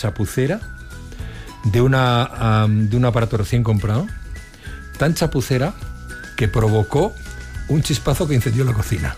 chapucera de un aparato recién comprado, tan chapucera que provocó un chispazo que incendió la cocina.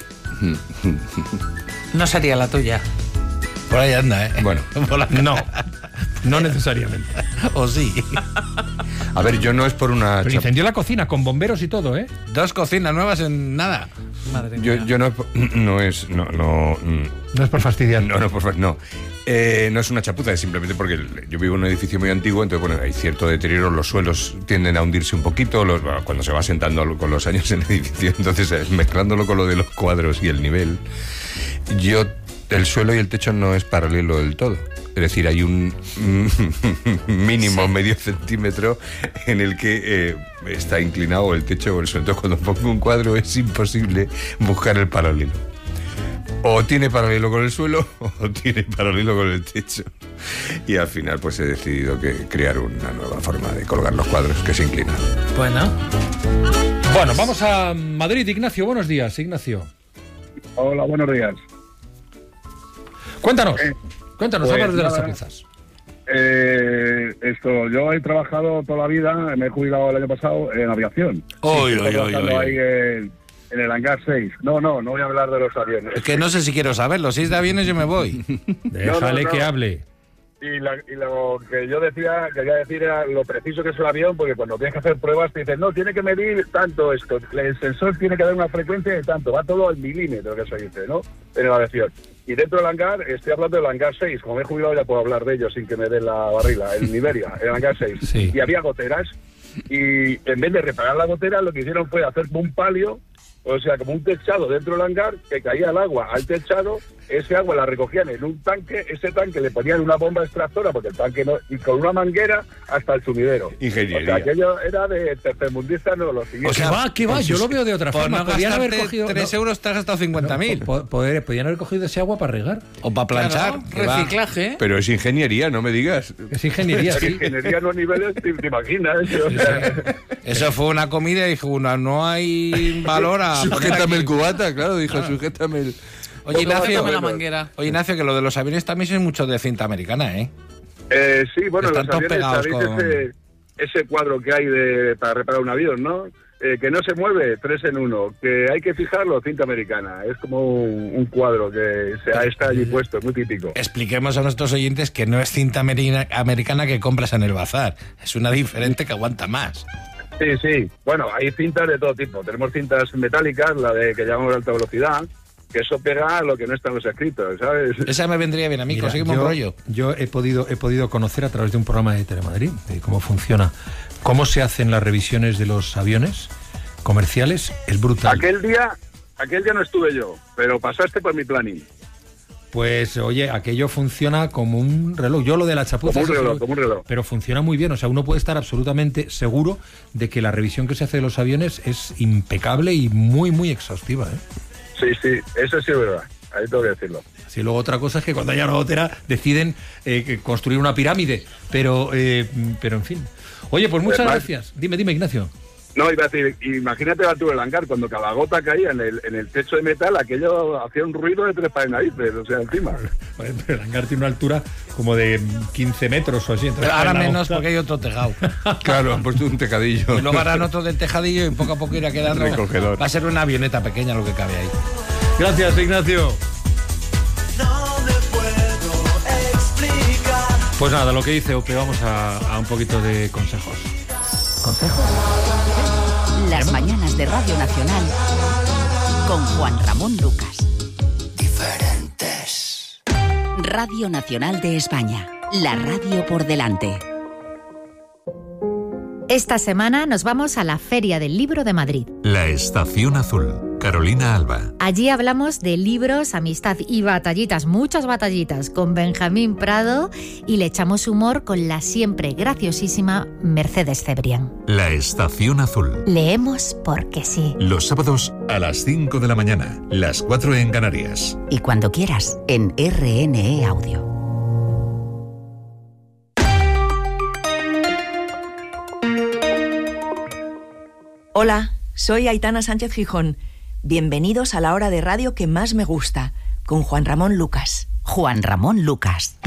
No sería la tuya. Por ahí anda, ¿eh? Bueno, no necesariamente. ¿O sí? A ver, yo no es por una... Pero incendió la cocina con bomberos y todo, ¿eh? 2 cocinas nuevas en nada. Madre mía. Yo no es... No es por fastidiar. No es una chapuza, es simplemente porque yo vivo en un edificio muy antiguo, entonces, bueno, hay cierto deterioro, los suelos tienden a hundirse un poquito, cuando se va sentando con los años en el edificio, entonces, mezclándolo con lo de los cuadros y el nivel, el suelo y el techo no es paralelo del todo. Es decir, hay un mínimo medio centímetro en el que está inclinado el techo o el suelo. Entonces, cuando pongo un cuadro es imposible buscar el paralelo. O tiene paralelo con el suelo o tiene paralelo con el techo. Y al final pues he decidido crear una nueva forma de colgar los cuadros que se inclinan. Bueno, vamos a Madrid. Ignacio, buenos días, Ignacio. Hola, buenos días. Cuéntanos, pues háblanos de las chapuzas. Yo he trabajado toda la vida, me he jubilado el año pasado en aviación. Ahí en el hangar 6. No voy a hablar de los aviones. Es que no sé si quiero saberlo. Si es de aviones, yo me voy. Déjale que hable. Y lo que yo quería decir era lo preciso que es el avión, porque cuando tienes que hacer pruebas te dicen, no, tiene que medir tanto esto, el sensor tiene que dar una frecuencia de tanto, va todo al milímetro, que se dice, ¿no? En la aviación. Y dentro del hangar, estoy hablando del hangar 6, como me he jubilado ya puedo hablar de ello sin que me den la barriga, el Iberia, el hangar 6. Sí. Y había goteras, y en vez de reparar la gotera, lo que hicieron fue hacer un palio, o sea, como un techado dentro del hangar, que caía el agua al techado, ese agua la recogían en un tanque, ese tanque le ponían una bomba extractora, porque el tanque no, y con una manguera hasta el sumidero. Ingeniería. O sea, aquello era de tercermundista, no lo siguiente. O sea, ¿qué va? Yo lo veo de otra forma. No Podían haber gastarte cogido 3 euros, te has gastado 50.000. Podían haber cogido ese agua para regar. O para planchar. Claro, reciclaje. Pero es ingeniería, no me digas. Es ingeniería, sí. Ingeniería no niveles, te imaginas. O sea, Eso fue una comida y dijo uno, no hay valor a... Sujétame el cubata, claro, dijo, sujétame el... Oye, Ignacio, la manguera. Que lo de los aviones también es mucho de cinta americana, ¿eh? Sí, bueno, Están los todos aviones, pegados ¿sabéis ese cuadro que hay para reparar un avión, no? Que no se mueve, 3 en 1, que hay que fijarlo, cinta americana. Es como un cuadro que está allí puesto, muy típico. Expliquemos a nuestros oyentes que no es cinta americana que compras en el bazar. Es una diferente que aguanta más. Sí. Bueno, hay cintas de todo tipo. Tenemos cintas metálicas, la de que llamamos de alta velocidad, que eso pega a lo que no está en los escritos, ¿sabes? Esa me vendría bien a mí, conseguimos un rollo. Yo he podido conocer a través de un programa de Telemadrid cómo funciona, cómo se hacen las revisiones de los aviones comerciales. Es brutal. Aquel día no estuve yo, pero pasaste por mi planning. Pues oye, aquello funciona como un reloj. Yo lo de la chapuza... Como un reloj. Pero funciona muy bien, o sea, uno puede estar absolutamente seguro de que la revisión que se hace de los aviones es impecable y muy, muy exhaustiva, ¿eh? Sí, eso sí es verdad, ahí tengo que decirlo. Sí, luego otra cosa es que cuando haya una gotera deciden construir una pirámide, pero en fin. Oye, pues muchas gracias. Dime, Ignacio. No, iba a decir, imagínate la altura del hangar, cuando cada gota caía en el techo de metal, aquello hacía un ruido de 3 pares de narices, o sea, encima. Pero el hangar tiene una altura como de 15 metros o así. Pero ahora menos porque hay otro tejado. Claro, han puesto un tejadillo. Y luego harán otro del tejadillo y poco a poco irá quedando. Recogedor. Va a ser una avioneta pequeña lo que cabe ahí. Gracias, Ignacio. No me puedo explicar. Pues nada, lo que dice Ope, vamos a un poquito de consejos. ¿Consejos? Las mañanas de Radio Nacional con Juan Ramón Lucas. Diferentes. Radio Nacional de España, la radio por delante. Esta semana nos vamos a la Feria del Libro de Madrid. La Estación Azul. Carolina Alba. Allí hablamos de libros, amistad y batallitas, muchas batallitas, con Benjamín Prado y le echamos humor con la siempre graciosísima Mercedes Cebrián. La Estación Azul. Leemos porque sí. Los sábados a las 5 de la mañana, las 4 en Canarias. Y cuando quieras, en RNE Audio. Hola, soy Aitana Sánchez Gijón. Bienvenidos a la hora de radio que más me gusta, con Juan Ramón Lucas. Juan Ramón Lucas.